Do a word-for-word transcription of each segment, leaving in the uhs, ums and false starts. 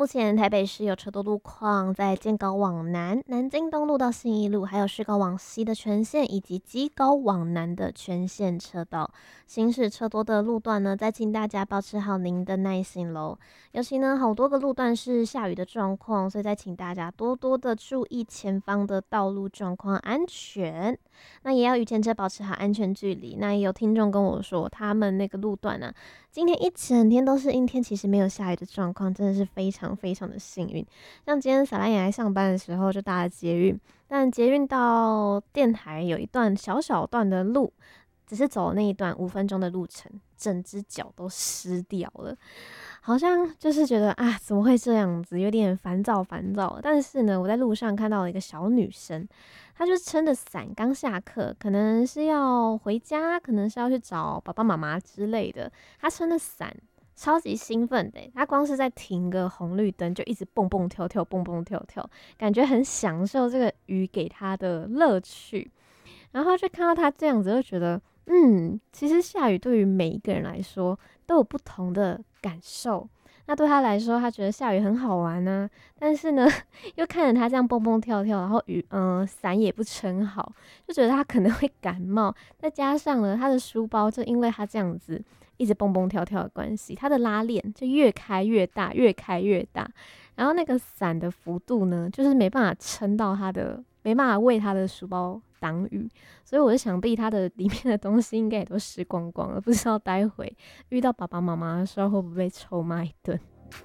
目前台北市有车多路况，在建高往南、南京东路到信义路，还有市高往西的全线，以及基高往南的全线车道。行驶车多的路段呢，再请大家保持好您的耐心喽。尤其呢，好多个路段是下雨的状况，所以再请大家多多的注意前方的道路状况安全。那也要与前车保持好安全距离。那也有听众跟我说，他们那个路段呢、啊，今天一整天都是阴天，其实没有下雨的状况，真的是非常非常的幸运。像今天撒拉也来上班的时候，就搭了捷运，但捷运到电台有一段小小段的路，只是走那一段五分钟的路程，整只脚都湿掉了。好像就是觉得啊，怎么会这样子，有点烦躁烦躁。但是呢，我在路上看到了一个小女生，她就撑着伞，刚下课，可能是要回家，可能是要去找爸爸妈妈之类的。她撑着伞，超级兴奋的欸，她光是在停个红绿灯，就一直蹦蹦跳跳，蹦蹦跳跳，感觉很享受这个雨给她的乐趣。然后就看到她这样子，就觉得，嗯，其实下雨对于每一个人来说都有不同的感受。那对他来说，他觉得下雨很好玩呢、啊，但是呢，又看着他这样蹦蹦跳跳，然后雨，嗯、呃，伞也不撑好，就觉得他可能会感冒。再加上呢，他的书包就因为他这样子一直蹦蹦跳跳的关系，他的拉链就越开越大，越开越大。然后那个伞的幅度呢，就是没办法撑到他的，没办法为他的书包挡雨。所以我就想必他的里面的东西应该也都湿光光了，不知道待会遇到爸爸妈妈的时候会不会被臭骂一顿。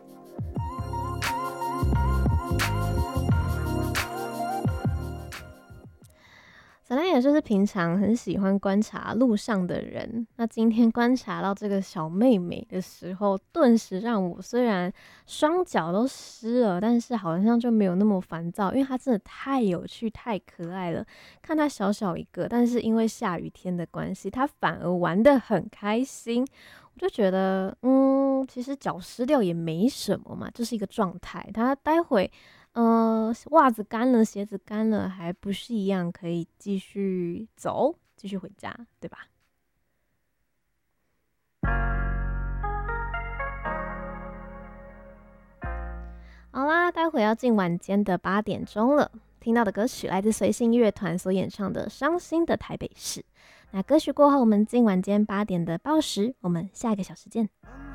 小兰也就是平常很喜欢观察路上的人，那今天观察到这个小妹妹的时候，顿时让我虽然双脚都湿了，但是好像就没有那么烦躁，因为她真的太有趣、太可爱了。看她小小一个，但是因为下雨天的关系，她反而玩得很开心。我就觉得，嗯，其实脚湿掉也没什么嘛，这是一个状态。她待会呃，袜子干了，鞋子干了，还不是一样可以继续走，继续回家，对吧？好啦，待会要进晚间的八点钟了。听到的歌曲来自随性乐团所演唱的《伤心的台北市》。那歌曲过后，我们进晚间八点的报时，我们下一个小时见。